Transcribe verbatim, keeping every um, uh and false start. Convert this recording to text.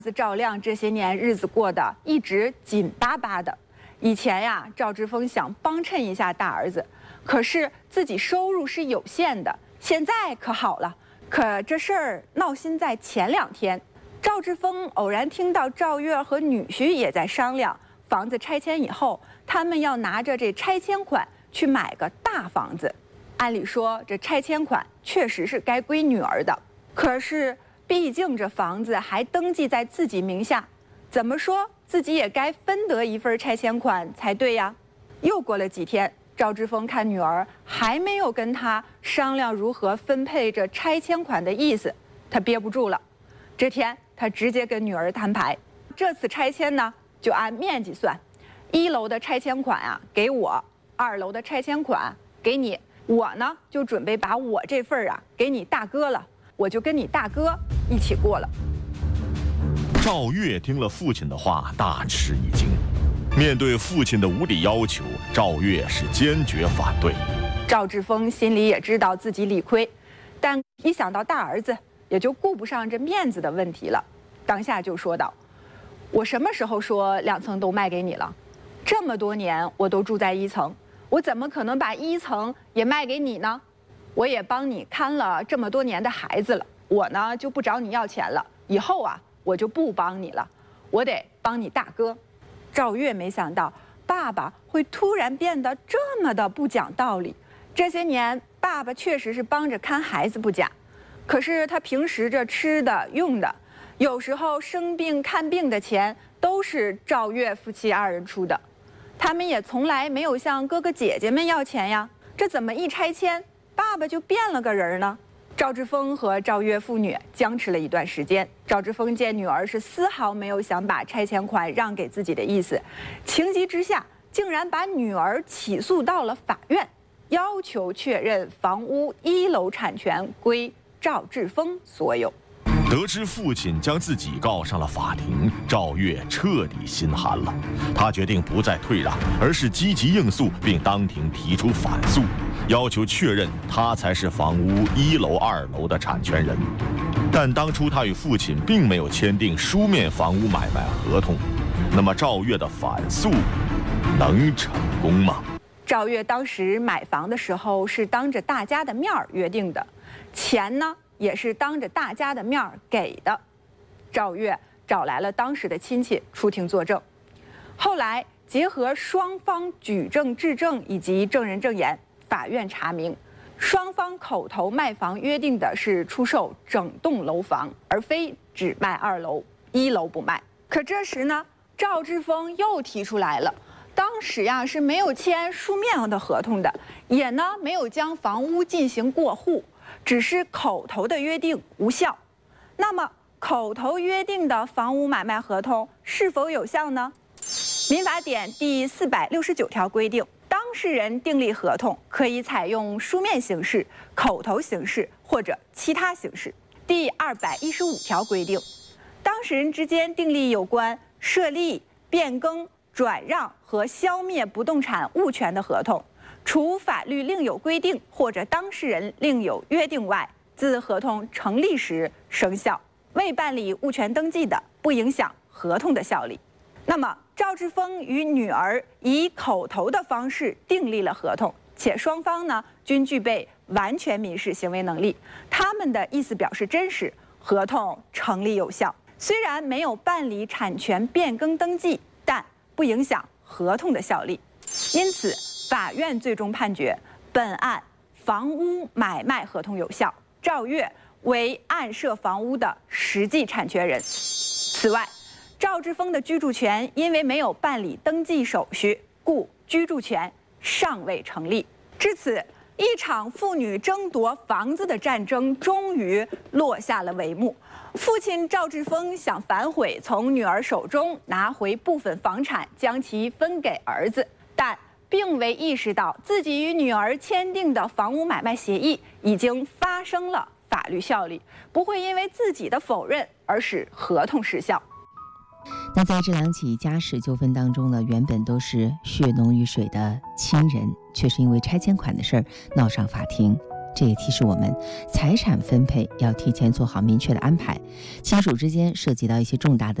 赵亮这些年日子过得一直紧巴巴的。以前呀，赵之峰想帮衬一下大儿子，可是自己收入是有限的。现在可好了，可这事儿闹心在前两天，赵之峰偶然听到赵月和女婿也在商量房子拆迁以后，他们要拿着这拆迁款去买个大房子。按理说，这拆迁款确实是该归女儿的，可是毕竟这房子还登记在自己名下，怎么说自己也该分得一份拆迁款才对呀。又过了几天，赵之峰看女儿还没有跟他商量如何分配这拆迁款的意思，他憋不住了。这天，他直接跟女儿摊牌，这次拆迁呢就按面积算，一楼的拆迁款啊给我，二楼的拆迁款给你，我呢就准备把我这份啊给你大哥了，我就跟你大哥一起过了。 赵月听了父亲的话，大吃一惊。面对父亲的无理要求，赵月是坚决反对。 赵之峰心里也知道自己理亏，但一想到大儿子，也就顾不上这面子的问题了。当下就说道：“我什么时候说两层都卖给你了？这么多年我都住在一层，我怎么可能把一层也卖给你呢？我也帮你看了这么多年的孩子了，我呢就不找你要钱了。以后啊，我就不帮你了，我得帮你大哥。”赵月没想到爸爸会突然变得这么的不讲道理。这些年，爸爸确实是帮着看孩子不假，可是他平时这吃的用的，有时候生病看病的钱都是赵月夫妻二人出的，他们也从来没有向哥哥姐姐们要钱呀。这怎么一拆迁，爸爸就变了个人呢？赵之峰和赵月父女僵持了一段时间。赵之峰见女儿是丝毫没有想把拆迁款让给自己的意思，情急之下竟然把女儿起诉到了法院，要求确认房屋一楼产权归赵之峰所有。 得知父亲将自己告上了法庭，赵月彻底心寒了。他决定不再退让，而是积极应诉，并当庭提出反诉，要求确认他才是房屋一楼、二楼的产权人。但当初他与父亲并没有签订书面房屋买卖合同，那么赵月的反诉能成功吗？ 赵月当时买房的时候是当着大家的面儿约定的，钱呢也是当着大家的面儿给的。赵月找来了当时的亲戚出庭作证，后来结合双方举证质证以及证人证言，法院查明，双方口头卖房约定的是出售整栋楼房，而非只卖二楼，一楼不卖。可这时呢，赵之峰又提出来了，当时呀是没有签书面的合同的，也呢没有将房屋进行过户，只是口头的约定无效。那么口头约定的房屋买卖合同是否有效呢？民法典第四百六十九条规定，当事人订立合同可以采用书面形式、口头形式或者其他形式。第二百一十五条规定，当事人之间订立有关设立、变更、转让和消灭不动产物权的合同，除法律另有规定或者当事人另有约定外，自合同成立时生效。未办理物权登记的，不影响合同的效力。那么赵之峰与女儿以口头的方式订立了合同，且双方呢均具备完全民事行为能力，他们的意思表示真实，合同成立有效。虽然没有办理产权变更登记，但不影响合同的效力。因此法院最终判决本案房屋买卖合同有效，赵月为案涉房屋的实际产权人。此外，赵之峰的居住权因为没有办理登记手续，故居住权尚未成立。至此，一场父女争夺房子的战争终于落下了帷幕。父亲赵之峰想反悔，从女儿手中拿回部分房产，将其分给儿子，但并未意识到自己与女儿签订的房屋买卖协议已经发生了法律效力，不会因为自己的否认而使合同失效。 那在这两起家事纠纷当中呢，原本都是血浓于水的亲人，却是因为拆迁款的事儿闹上法庭。 这也提示我们，财产分配要提前做好明确的安排。亲属之间涉及到一些重大的